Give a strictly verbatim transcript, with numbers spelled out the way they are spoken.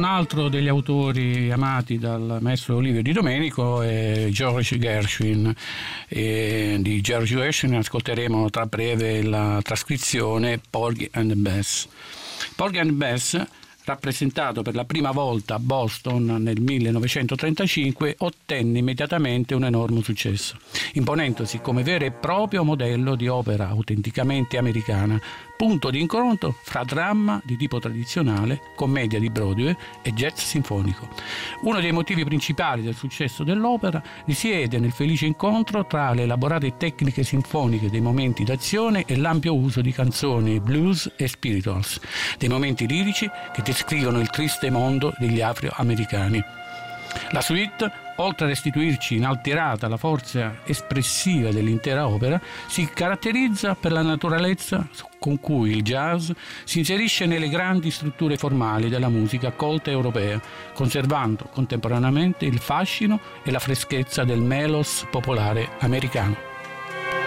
un altro degli autori amati dal maestro Olivier Di Domenico è George Gershwin. E di George Gershwin ascolteremo tra breve la trascrizione Porgy and Bess. Porgy and Bess, rappresentato per la prima volta a Boston nel millenovecentotrentacinque, ottenne immediatamente un enorme successo, imponendosi come vero e proprio modello di opera autenticamente americana, punto di incontro fra dramma di tipo tradizionale, commedia di Broadway e jazz sinfonico. Uno dei motivi principali del successo dell'opera risiede nel felice incontro tra le elaborate tecniche sinfoniche dei momenti d'azione e l'ampio uso di canzoni blues e spirituals, dei momenti lirici che descrivono il triste mondo degli afroamericani. La suite, oltre a restituirci inalterata la forza espressiva dell'intera opera, si caratterizza per la naturalezza con cui il jazz si inserisce nelle grandi strutture formali della musica colta europea, conservando contemporaneamente il fascino e la freschezza del melos popolare americano.